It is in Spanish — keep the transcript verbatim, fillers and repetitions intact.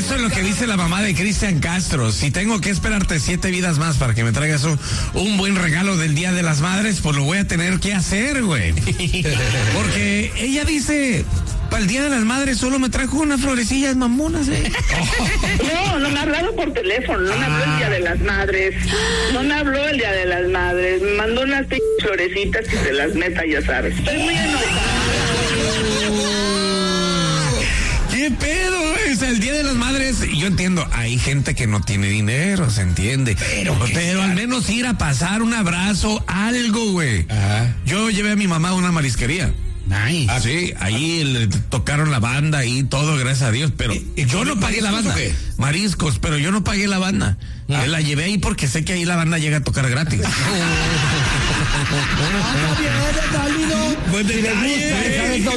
Eso es lo que dice la mamá de Cristian Castro. Si tengo que esperarte siete vidas más para que me traigas un, un buen regalo del Día de las Madres, pues lo voy a tener que hacer, güey. Porque ella dice, para el Día de las Madres solo me trajo unas florecillas mamonas, ¿eh? No, no me ha hablado por teléfono, no me habló el Día de las Madres. No me habló el Día de las Madres. Me mandó unas p- florecitas que se las meta, ya sabes. Estoy muy enojada. ¿Qué pedo, güey? O sea, el Día de las Madres, yo entiendo, hay gente que no tiene dinero, se entiende. Pero, pero al menos ir a pasar un abrazo, algo, güey. Ajá. Yo llevé a mi mamá a una marisquería. Nice. Ah, sí, ahí le tocaron la banda y todo, gracias a Dios, pero ¿Y, y yo no pagué la banda. ¿Qué? Mariscos, pero yo no pagué la banda. Ah. La llevé ahí porque sé que ahí la banda llega a tocar gratis. Buen detalle.